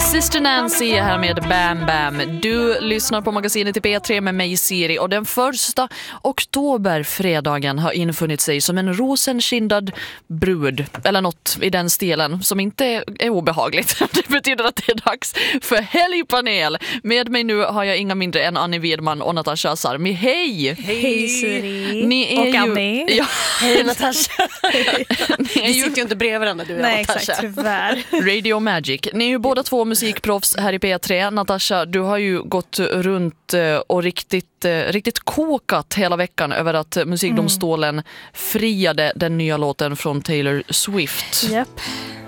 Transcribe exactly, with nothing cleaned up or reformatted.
Sister Nancy är här med Bam Bam. Du lyssnar på magasinet i P tre med mig Siri, och den första oktoberfredagen har infunnit sig som en rosenkindad brud, eller något i den stilen som inte är obehagligt. Det betyder att det är dags för helgpanel. Med mig nu har jag inga mindre än Annie Widman och Natasha Sarmi. Hej! Hej Siri! Ni är och ju... Annie. Ja. Hej Natasha! Ni är Vi ju... sitter ju inte bredvid varandra, du och Nej, Natasha. exakt, tyvärr. Radio Magic. Ni är ju båda två musikproffs här i P tre. Natasha, du har ju gått runt och riktigt, riktigt kokat hela veckan över att musikdomstolen mm. friade den nya låten från Taylor Swift. Japp.